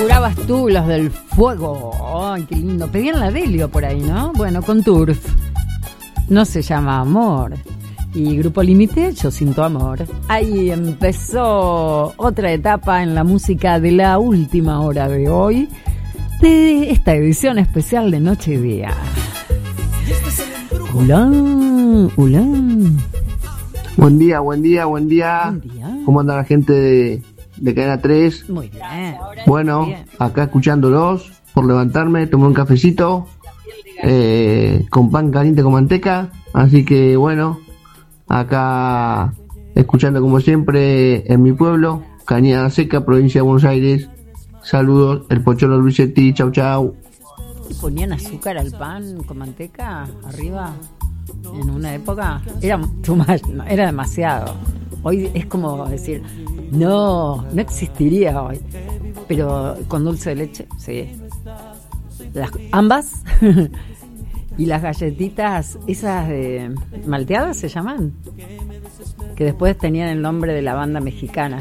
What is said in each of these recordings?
jurabas tú, los del fuego. Ay, qué lindo. Pedían la Delio por ahí, ¿no? Bueno, con Turf. No se llama Amor. Y Grupo Límite, Yo Sin Tu Amor. Ahí empezó otra etapa en la música de la última hora de hoy, de esta edición especial de Noche y Día. Hola, hola. Buen día, buen día, buen día. Buen día. ¿Cómo anda la gente de Cadena 3? Muy bien. Bueno, Bien. acá escuchándolos, por levantarme, tomé un cafecito con pan caliente con manteca. Así que bueno, acá escuchando como siempre en mi pueblo, Cañada Seca, provincia de Buenos Aires. Saludos, el Pocholo Luisetti, chau chau. ¿Le ponían azúcar al pan con manteca arriba? En una época era too much, no, era demasiado. Hoy es como decir, no existiría hoy. Pero con dulce de leche, sí. Ambas. Y las galletitas, esas de malteadas se llaman, que después tenían el nombre de la banda mexicana.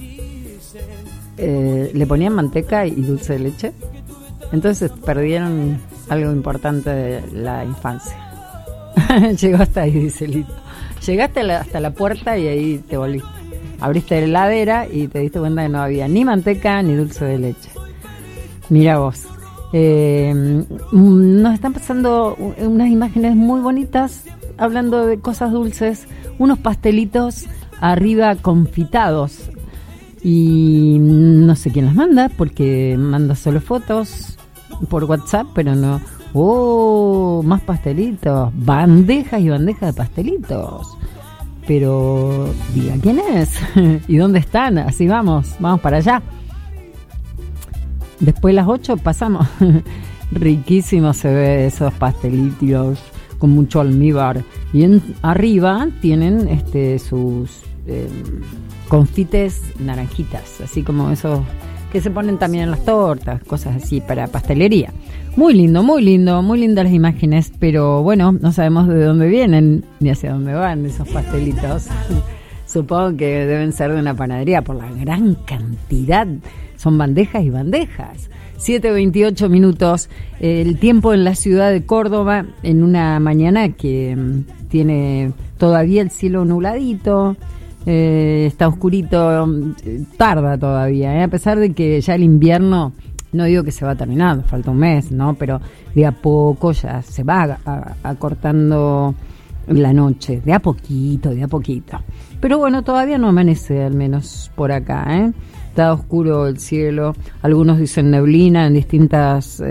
Le ponían manteca y dulce de leche. Entonces perdieron algo importante de la infancia. Llegó hasta ahí, dice Lito. Llegaste hasta la puerta y ahí te volviste. Abriste la heladera y te diste cuenta que no había ni manteca ni dulce de leche. Mira vos. Nos están pasando unas imágenes muy bonitas hablando de cosas dulces. Unos pastelitos arriba confitados. Y no sé quién las manda, porque manda solo fotos por WhatsApp, pero no. ¡Oh! Más pastelitos. Bandejas y bandejas de pastelitos. Pero diga quién es y dónde están. Así vamos para allá. Después de las 8 pasamos. Riquísimo se ve esos pastelitos con mucho almíbar. Y arriba tienen sus confites naranjitas, así como esos que se ponen también en las tortas, cosas así para pastelería. Muy lindo, muy lindo, muy lindas las imágenes, pero bueno, no sabemos de dónde vienen ni hacia dónde van esos pastelitos. Supongo que deben ser de una panadería por la gran cantidad. Son bandejas y bandejas. 7:28 minutos. El tiempo en la ciudad de Córdoba, en una mañana que tiene todavía el cielo nubladito. Está oscurito, tarda todavía, a pesar de que ya el invierno, no digo que se va terminando, falta un mes, ¿no? Pero de a poco ya se va acortando la noche, de a poquito. Pero bueno, todavía no amanece, al menos por acá, ¿eh? Está oscuro el cielo, algunos dicen neblina en distintas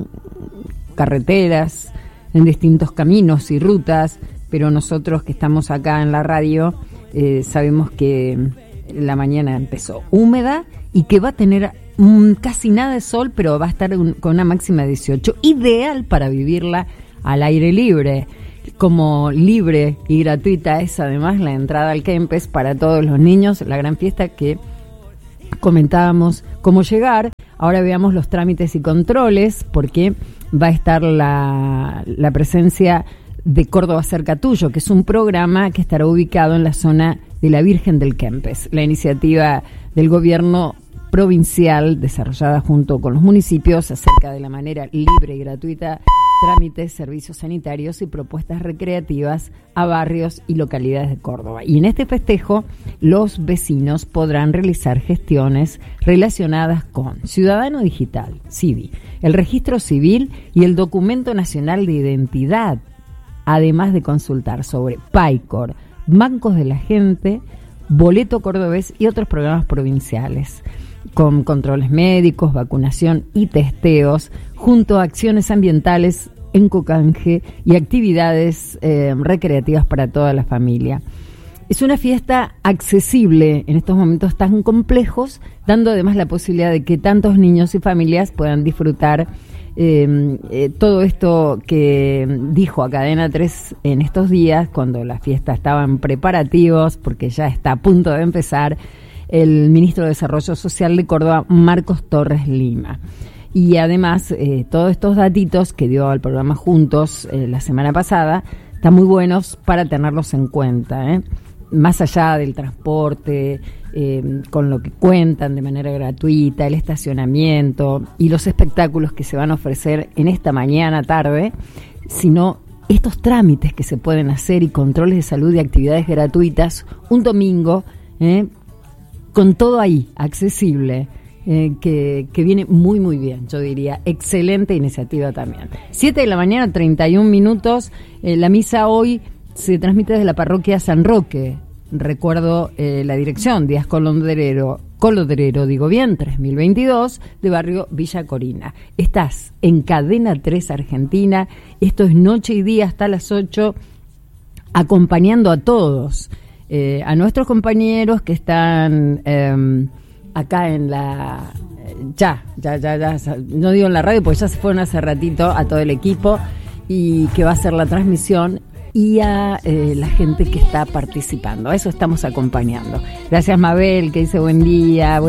carreteras, en distintos caminos y rutas, pero nosotros que estamos acá en la radio sabemos que la mañana empezó húmeda y que va a tener casi nada de sol, pero va a estar con una máxima de 18, ideal para vivirla al aire libre. Como libre y gratuita es además la entrada al Kempes para todos los niños, la gran fiesta que comentábamos cómo llegar. Ahora veamos los trámites y controles, porque va a estar la presencia de Córdoba Cerca Tuyo, que es un programa que estará ubicado en la zona de la Virgen del Kempes. La iniciativa del gobierno provincial, desarrollada junto con los municipios, acerca de la manera libre y gratuita trámites, servicios sanitarios y propuestas recreativas a barrios y localidades de Córdoba. Y en este festejo, los vecinos podrán realizar gestiones relacionadas con Ciudadano Digital, CIDI, el Registro Civil y el Documento Nacional de Identidad, además de consultar sobre PAICOR, Bancos de la Gente, Boleto Cordobés y otros programas provinciales, con controles médicos, vacunación y testeos, junto a acciones ambientales en cocanje y actividades recreativas para toda la familia. Es una fiesta accesible en estos momentos tan complejos, dando además la posibilidad de que tantos niños y familias puedan disfrutar todo esto que dijo a Cadena 3 en estos días, cuando la fiesta estaba en preparativos, porque ya está a punto de empezar, el ministro de Desarrollo Social de Córdoba, Marcos Torres Lima. Y además, todos estos datitos que dio al programa Juntos la semana pasada, están muy buenos para tenerlos en cuenta, más allá del transporte, con lo que cuentan de manera gratuita, el estacionamiento y los espectáculos que se van a ofrecer en esta mañana, tarde, sino estos trámites que se pueden hacer y controles de salud y actividades gratuitas un domingo, con todo ahí, accesible, que viene muy muy bien, yo diría. Excelente iniciativa también. 7 de la mañana, 31 minutos. La misa hoy se transmite desde la parroquia San Roque. Recuerdo la dirección, Díaz Colodrero, digo bien, 3022, de barrio Villa Corina. Estás en Cadena 3 Argentina. Esto es Noche y Día hasta las 8, acompañando a todos, a nuestros compañeros que están acá en la... Ya, no digo en la radio, porque ya se fueron hace ratito, a todo el equipo, y que va a hacer la transmisión, y a la gente que está participando. A eso estamos acompañando. Gracias, Mabel, que dice buen día.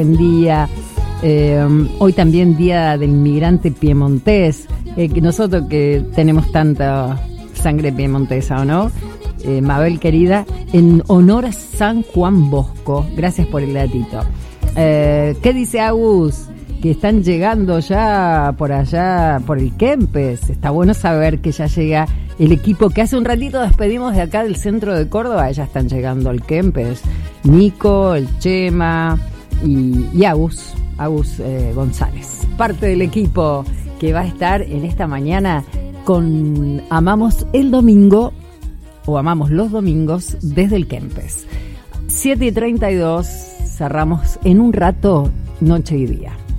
Hoy también Día del Inmigrante Piemontés, que nosotros que tenemos tanta sangre piemontesa, ¿o no? Mabel, querida, en honor a San Juan Bosco. Gracias por el datito. ¿Qué dice Agus? Que están llegando ya por allá, por el Kempes. Está bueno saber que ya llega el equipo que hace un ratito despedimos de acá del centro de Córdoba. Ya están llegando al Kempes. Nico, el Chema y Agus González. Parte del equipo que va a estar en esta mañana con Amamos el Domingo, o Amamos los Domingos, desde el Kempes. 7:32, cerramos en un rato Noche y Día.